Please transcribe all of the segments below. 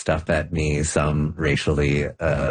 stuff at me, some racially,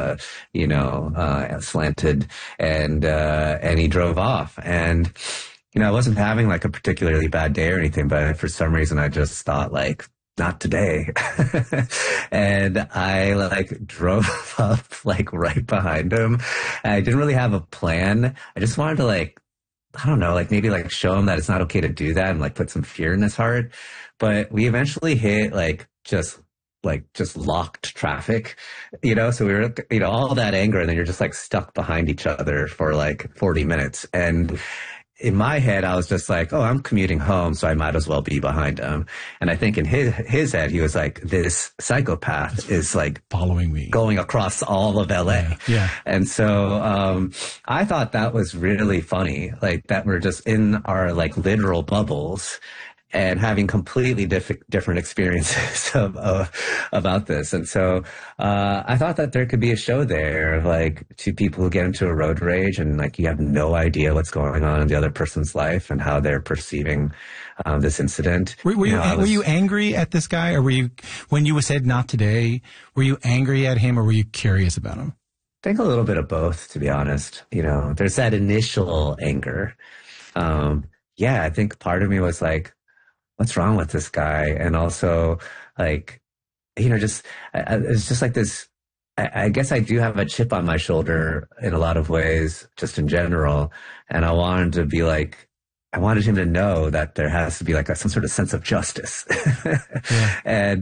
slanted, and he drove off. And, I wasn't having like a particularly bad day or anything, but for some reason I just thought like, not today. And I like drove up like right behind him. And I didn't really have a plan. I just wanted to like, I don't know, like maybe like show him that it's not okay to do that and like put some fear in his heart. But we eventually hit just locked traffic, so we were, all that anger, and then you're just like stuck behind each other for like 40 minutes. And in my head, I was just like, oh, I'm commuting home, so I might as well be behind him. And I think in his head, he was like, this psychopath is like following me, going across all of LA. Yeah. And so I thought that was really funny, like that we're just in our like literal bubbles and having completely different experiences about this. And so I thought that there could be a show there of like two people who get into a road rage and like you have no idea what's going on in the other person's life and how they're perceiving this incident. Were you angry at this guy, or were you, when you said not today, were you angry at him or were you curious about him? I think a little bit of both, to be honest. There's that initial anger. I think part of me was like, what's wrong with this guy? And also like, it's just like this, I guess I do have a chip on my shoulder in a lot of ways, just in general. And I wanted to be like, I wanted him to know that there has to be like some sort of sense of justice. Yeah.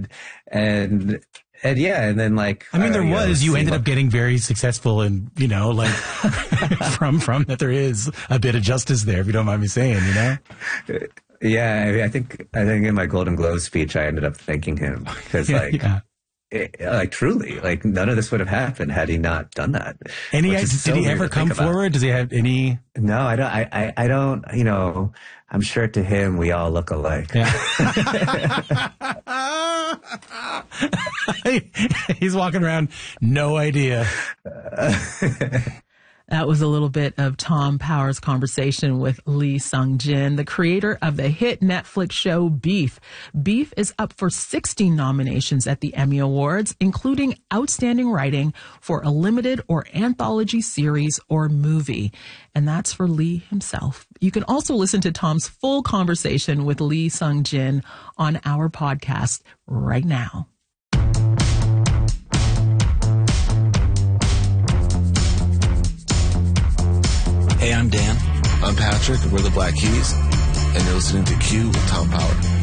And then like, I mean, you ended up getting very successful and, like from that there is a bit of justice there, if you don't mind me saying, Yeah, I think in my Golden Globe speech, I ended up thanking him because, truly, like none of this would have happened had he not done that. Did he ever come forward? Does he have any? No, I don't. I don't. I'm sure to him we all look alike. Yeah. He's walking around, no idea. That was a little bit of Tom Power's conversation with Lee Sung-jin, the creator of the hit Netflix show Beef. Beef is up for 16 nominations at the Emmy Awards, including Outstanding Writing for a limited or anthology series or movie. And that's for Lee himself. You can also listen to Tom's full conversation with Lee Sung-jin on our podcast right now. Hey, I'm Dan. I'm Patrick. We're the Black Keys. And you're listening to Q with Tom Power.